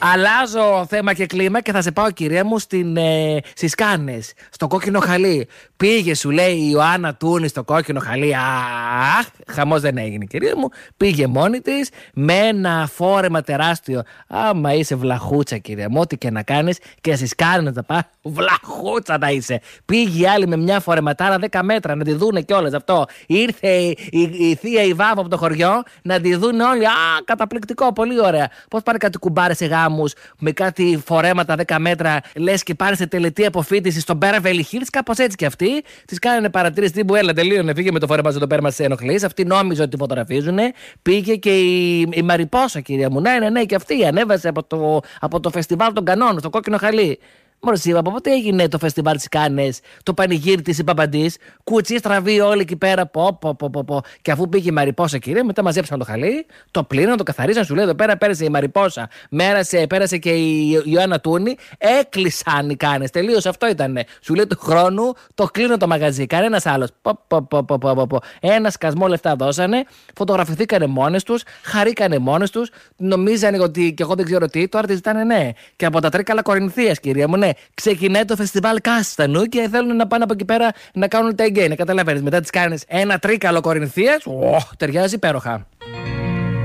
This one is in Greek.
Αλλάζω θέμα και κλίμα και θα σε πάω, κυρία μου, στις Κάνες, στο κόκκινο χαλί. Πήγε, σου λέει η Ιωάννα Τούνη, στο κόκκινο χαλί. Αχ, χαμός δεν έγινε, κυρία μου. Πήγε μόνη της με ένα φόρεμα τεράστιο. Άμα είσαι βλαχούτσα, κυρία μου, ό,τι και να κάνεις και στις Κάνες να πας, βλαχούτσα να είσαι. Πήγε άλλη με μια φορεματάρα 10 μέτρα να τη δούνε κιόλας αυτό. Ήρθε η θεία η Βάβα από το χωριό να τη δούνε όλοι. Καταπληκτικό, πολύ ωραία. Πώς πάνε κάτι κουμπάρες σε γάμους με κάτι φορέματα 10 μέτρα, λες και πάνε σε τελετή αποφύτιση στον Beverly Hills, κάπως έτσι κι αυτοί. Τις κάνανε παρατήρηση τύπου, έλα, τελείωνε, φύγε με το φόρεμα στο πέρμα, σε ενοχλείς. Αυτοί νόμιζαν ότι φωτογραφίζουνε. Πήγε και η Μαριπόσα, κυρία μου. Ναι, και αυτή ανέβασε από το φεστιβάλ των Κανών, στο κόκκινο χαλί. Μωρέ, είπα, από πότε έγινε το φεστιβάλ της Κάνες, το πανηγύρι της Παπαντής, κουτσί στραβή όλοι εκεί πέρα, πω. Και αφού πήγε η Μαριπόσα, κυρία, μετά μαζέψαν το χαλί, το πλήρωναν, το καθαρίζαν, σου λέει εδώ πέρα πέρασε η Μαριπόσα, πέρασε και η Ιωάννα Τούνη, έκλεισαν οι Κάνες, τελείως αυτό ήτανε. Σου λέει του χρόνου, το κλείνω το μαγαζί, κανένας άλλος. Ένα σκασμό λεφτά δώσανε, φωτογραφηθήκανε μόνες τους, χαρήκανε μόνες τους, νομίζανε ότι και εγώ δεν ξέρω τι, τώρα τη ζητάνε ναι. Και από τα Τρίκαλα Κορινθίας, κυρία μου, ναι. Ξεκινάει το φεστιβάλ Κάστανου και θέλουν να πάνε από εκεί πέρα να κάνουν τα εγγένεια. Καταλαβαίνεις, μετά τις κάνεις ένα Τρίκαλο Κορινθίας, ταιριάζει υπέροχα.